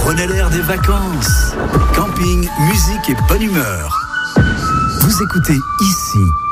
Prenez l'air des vacances. Camping, musique et bonne humeur. Vous écoutez ici